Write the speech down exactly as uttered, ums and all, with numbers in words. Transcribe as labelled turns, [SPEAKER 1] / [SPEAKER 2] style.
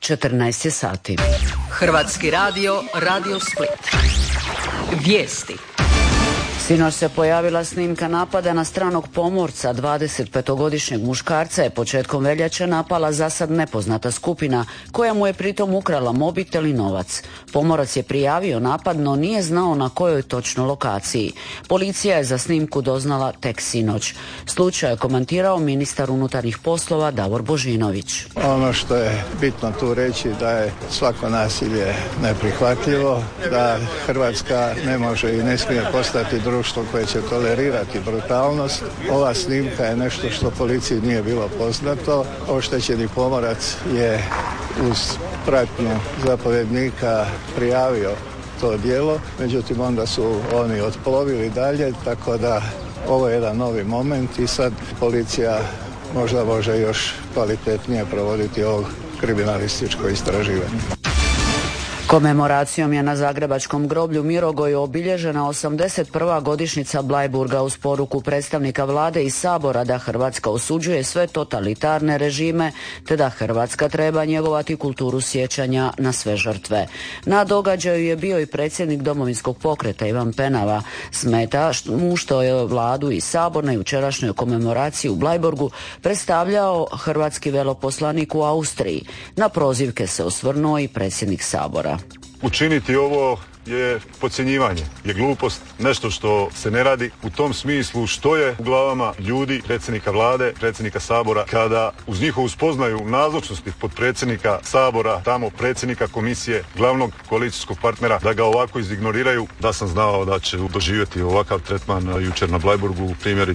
[SPEAKER 1] četrnaest je sati.
[SPEAKER 2] Hrvatski radio, Radio Split. Vijesti.
[SPEAKER 1] Sinoć se pojavila snimka napada na stranog pomorca. dvadesetpetogodišnjeg muškarca je početkom veljače napala zasad nepoznata skupina koja mu je pritom ukrala mobitel i novac. Pomorac je prijavio napad, no nije znao na kojoj točno lokaciji. Policija je za snimku doznala tek sinoć. Slučaj je komentirao ministar unutarnjih poslova Davor Božinović.
[SPEAKER 3] Ono što je bitno tu reći da je svako nasilje neprihvatljivo, da Hrvatska ne može i ne smije postati društvo koje će tolerirati brutalnost. Ova snimka je nešto što policiji nije bilo poznato. Oštećeni pomorac je uz pratnju zapovjednika prijavio to djelo, međutim onda su oni otplovili dalje, tako da ovo je jedan novi moment i sad policija možda može još kvalitetnije provoditi ovo kriminalističko istraživanje.
[SPEAKER 1] Komemoracijom je na zagrebačkom groblju Mirogoju obilježena osamdeset prva godišnjica Bleiburga uz poruku predstavnika vlade i Sabora da Hrvatska osuđuje sve totalitarne režime te da Hrvatska treba njegovati kulturu sjećanja na sve žrtve. Na događaju je bio i predsjednik Domovinskog pokreta Ivan Penava. Smeta mu što je vladu i Sabor na jučerašnjoj komemoraciji u Bleiburgu predstavljao hrvatski veleposlanik u Austriji. Na prozivke se osvrnuo i predsjednik Sabora.
[SPEAKER 4] Učiniti ovo je podcjenjivanje, je glupost, nešto što se ne radi. U tom smislu što je u glavama ljudi, predsjednika vlade, predsjednika Sabora, kada uz njihovu spoznaju nazočnosti potpredsjednika Sabora, tamo predsjednika komisije, glavnog koalicijskog partnera, da ga ovako izignoriraju, da sam znao da će doživjeti ovakav tretman jučer na Bleiburgu, primjerice